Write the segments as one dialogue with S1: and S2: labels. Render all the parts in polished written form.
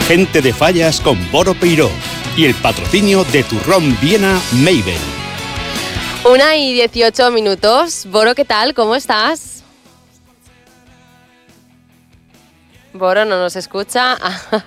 S1: Gente de Fallas con Boro Peiró y el patrocinio de Turrón Viena Mabel.
S2: 1:18. Boro, ¿qué tal? ¿Cómo estás? Boro no nos escucha.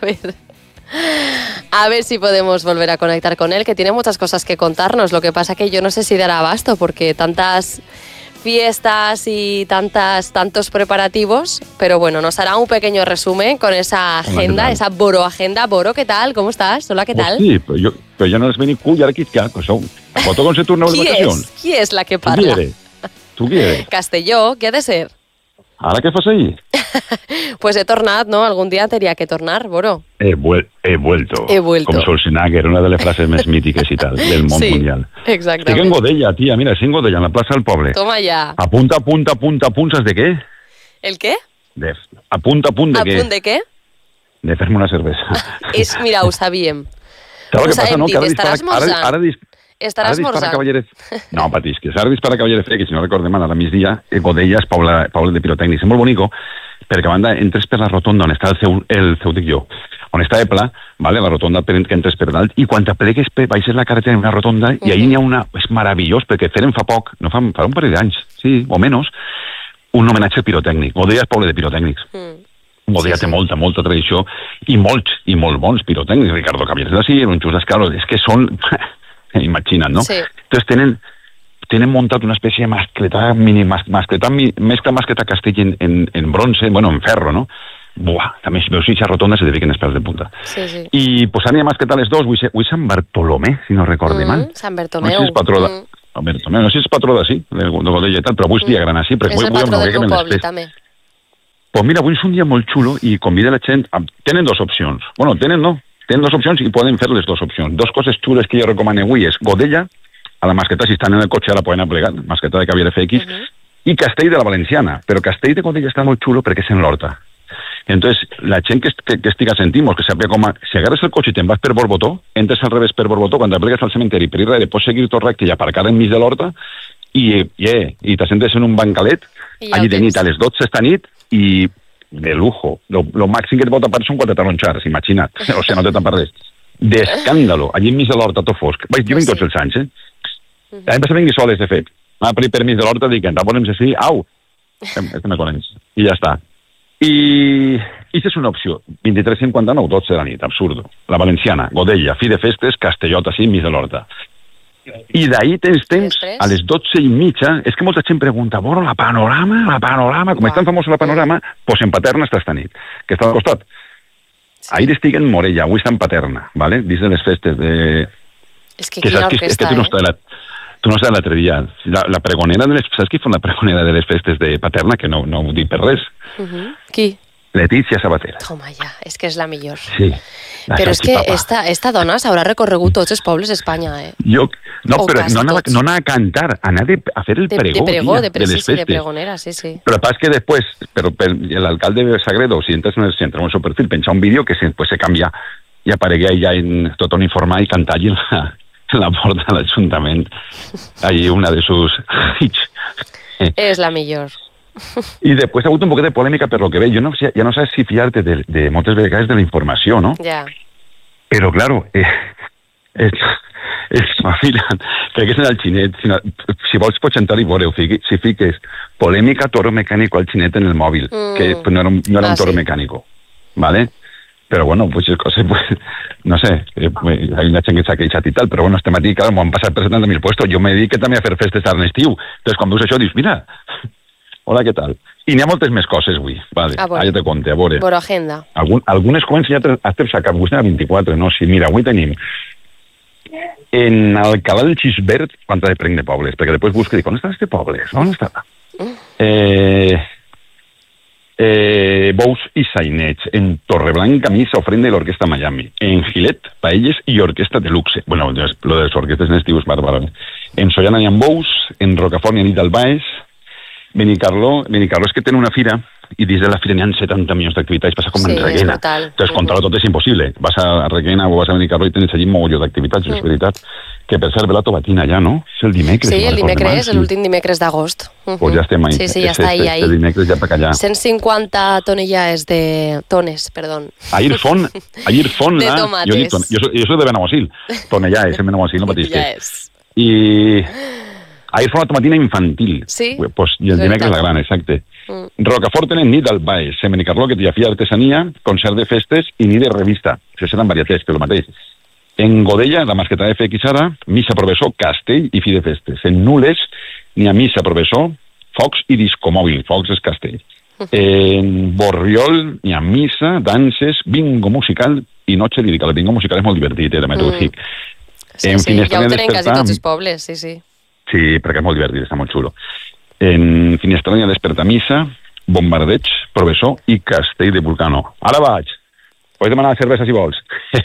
S2: A ver si podemos volver a conectar con él, que tiene muchas cosas que contarnos. Lo que pasa que yo no sé si dará abasto, porque tantas fiestas y tantos preparativos, pero bueno, nos hará un pequeño resumen con esa agenda, esa Boro Agenda. Boro, ¿qué tal? ¿Cómo estás? Hola, ¿qué tal?
S3: Sí, però jo no és venir cull, ara qui que som. Foto con se torneu de vacacions.
S2: Qui és la que parla?
S3: Tu qui eres?
S2: Castelló, què ha de ser?
S3: Ara què fas ahí?
S2: Pues he tornat, ¿no? Algún día tenía que tornar, Boro.
S3: He vuelto.
S2: Como
S3: Schwarzenegger, una de las frases más míticas y tal, del mundo mundial.
S2: Exactamente.
S3: Estic en Godella, tía, mira, estic en Godella, en la plaça del poble.
S2: Toma ya.
S3: Apunta, ¿sabes de qué?
S2: ¿El qué?
S3: Apunta, ¿de qué?
S2: ¿Apunt de què?
S3: De fer-me una cervesa.
S2: Mira, ho sabíem.
S3: Saps el que passa, no? Que
S2: estaràs esmorzant. Estaràs esmorzant.
S3: No, patisques. Ara dispara Caballeres X, si no recordem mal, a la migdia, Godella és Paula de Pirotècnics. És molt bonico, perquè a banda entres per la rotonda on està el seu dic jo, on està Epla, vale? La rotonda que entres per dalt, i quan t'aplegues baixes la carretera en una rotonda, i ahí n'hi ha una... És meravellós, perquè feren fa poc, no fa un parell d'anys, sí, o menys, un homenatge pirotècnic. Godella és Paula de Pirotècnics. Godella té molta tradició, i molt bons pirotècnics. Ricardo Caviers de Sir, un Xus Escalo, és que són... Imagina't, no?
S2: Sí.
S3: Entonces tienen montado una especie de mascleta, mascleta castell en bronce, bueno, en ferro, ¿no? Buah, també si veus eixes rotondes se te fiquen els pèls de punta.
S2: Sí.
S3: I pues han mascleta les dos, avui Sant Bartolomé, si no recorde mal.
S2: Sant Bartomeu.
S3: No sé si és patró no sé si és patró d'ací, de Godella i tal, però avui és dia gran així.
S2: És el patró del meu poble, també.
S3: Pues mira, avui és un dia molt xulo i convida la gent... Tenen dues opcions. Bueno, tenen dues opcions i poden fer les dues opcions. Dos coses xules que jo recomano avui és Godella, a la masqueta, si estan en el cotxe, la poden aplegar, masqueta de Caviar FX, i Castell de la Valenciana. Però Castell de Godella està molt xulo perquè és en l'Horta. Entonces, la gent que estiga sentim, que sàpiga com... Si agarres el cotxe i te'n vas per Borbotó, entres al revés per Borbotó, quan t'aplegues al cementeri per ir darrere, pots seguir tot recte i aparcar enmig de l'Horta, i t'assentes en un bancalet, allí de nit, a les 12 esta nit, i de lujo. Lo màxim que et pot tapar són 4 taronxars, imagina't. O sigui, no te tapar res. D'escàndalo. Allí enmig de l'Horta, tot fosc. Jo vinc tots els anys, Em vas a venir soles, de fet. Per mig de l'Horta, dic, ens ponem així, au! Me coneix. I ja està. I això és una opció. 23:59, 12 de la nit, absurdo. La Valenciana, Godella, fi de festes, Castellot, així, enmig de l'Horta. I d'ahir tens temps, a les 12:30, és que molta gent pregunta, Boro, la panorama, com és tan famosa la panorama, doncs en Paterna està esta nit, que està al costat. Ahir estic en Morella, avui està en Paterna, ¿vale? Dins de les festes de...
S2: És que quina orquesta,
S3: és que tu no estàs l'altre dia. La pregonera de les... Saps qui fa la pregonera de les festes de Paterna? Que no ho dic per res.
S2: Qui?
S3: Letícia Sabater.
S2: Toma ja, és que és la millor.
S3: Sí.
S2: Però és que esta dona s'haurà recorregut tots els pobles d'Espanya,
S3: No, però no anava a cantar, anava a fer el pregó, de les festes.
S2: De pregonera, sí.
S3: Però el pas que després, l'alcalde de Sagredo, si entres en el seu perfil, penja un vídeo que després se canvia i aparegué allà en tot uniformat i cantar allí en la porta de l'Ajuntament. Allí una de sus hits.
S2: És la millor.
S3: I després ha hagut un poquet de polèmica per lo que ve. Ja no saps si fiar-te de moltes vegades de la informació, no?
S2: Ja.
S3: Però, claro, crec que és en el xinet. Si vols pots entrar i veure, si fiques polèmica toro mecànico al xinet en el mòbil, que no era un toro mecànico, ¿vale? Però, bueno, pues coses, no sé, hay una gent que s'ha queixat i tal, però, bueno, este matí, claro, m'ho han passat per 70.000 puestos. Jo me dedico també a fer festes a l'estiu. Entonces, quan veus això, dius, mira... Hola, què tal? I n'hi ha moltes més coses avui. Vale, ja te conte, a veure.
S2: Boro Agenda.
S3: Algunes comencen ja a fer-se cap. Avui estem a 24, no? Sí, mira, avui tenim en Alcalá del Xisbert, quanta de prenc de pobles, perquè després busco i dic, on està este poble? On està? Bous i sainets. En Torreblanca, missa, ofrenda i l'Orquestra Miami. En Gilet, paelles i Orquestra de Luxe. Bueno, lo de les orquestes en estiu és bàrbara. En Sollana hi ha Bous, en Rocafort hi ha Nit al Baix, Benicarló és que té una fira i dins de la fira n'hi ha 70 milions d'activitats, passa com en Reguena. Entonces, contar-ho tot és impossible. Vas a Reguena o vas a Benicarló i tens allí un mogolló d'activitats, és veritat. Que per cert, ve la tobatina ja, no? És el dimecres.
S2: Sí, el dimecres, l'últim dimecres d'agost.
S3: Pues ja estem ahí.
S2: Sí, ja està ahí.
S3: El dimecres ja per allà.
S2: 150 tones de...
S3: Ahir fon
S2: de tomates.
S3: Jo soy de Benaguasil. Tonellaes, en Benaguasil, no patís. I... Ahir fue una tomatina infantil.
S2: Sí.
S3: Pues, i el dimecres la gran, exacte. Rocafort tenen nit al Baix, en Benicarló, que hi ha fira d'artesania, concert de festes i nit de revista. Això seran varietats, que el mateix. En Godella, la masqueta de FX ara, missa, professor, castell i fi de festes. En Nules n'hi ha missa, professor, focs i discomòbil. Focs és castell. En Borriol n'hi ha missa, danses, bingo musical i noche lírica. El bingo musical és molt divertit, també t'ho dic.
S2: Sí, ja ho tenen quasi tots els pobles, sí.
S3: Sí, perquè és molt divertit, està molt xulo. En Finestranya desperta missa, bombardeig, professor i castell de Vulcano. Ara vaig. Pots demanar cervesa si vols.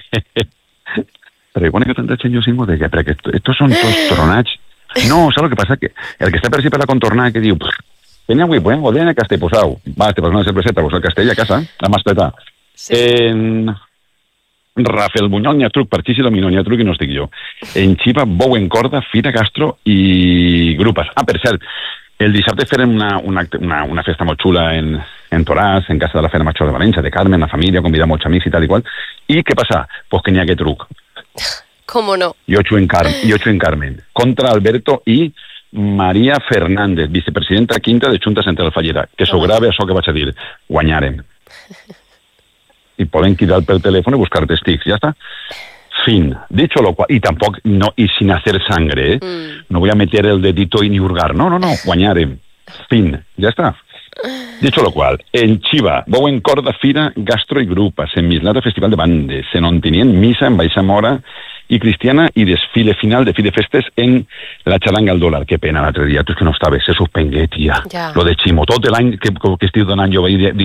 S3: Però quan que tanta gent jo sin bodega, perquè estos són tots tronats. No, saps el que passa? Que el que està per si per la contornada que diu venia avui, pues en Godella, castell, pues au. Va, te posa una cerveseta, pues el castell a casa, a mascletà. Sí. En Rafael Bunyol n'hi ha truc, per Xixi Dominó n'hi ha truc i no estic jo. En Xiva, bou en corda, fira, gastro i grupes. Ah, per cert, el dissabte farem una festa molt xula en Toràs, en casa de la Fera Major de València, de Carmen, la família, convidar molts amics i tal i qual. I què passa? Pues que n'hi ha aquest truc.
S2: ¿Cómo no?
S3: I ocho en Carmen. Contra Alberto i Maria Fernández, vicepresidenta quinta de Junta Central Fallera. Que s'ho grave això que vaig a dir. Guanyarem. I poden cridar per telèfon i buscar testics, ja està. Fin. Dicho lo cual, y tampoc, no, y sin hacer sangre, no voy a meter el dedito y ni hurgar, no, guanyarem. Fin, ja està. Dicho lo cual, en Xiva, bou en corda, fira, gastro i grupes, en Mislata, festival de bandes, en Ontinient, missa, en Baixa Mora i Cristiana, i desfile final de fi de festes en la xaranga al dòlar. Que pena l'altre dia, tu és que no estaves, se suspengué, tia. Ja. Lo de Ximo, tot l'any que estic donant jo,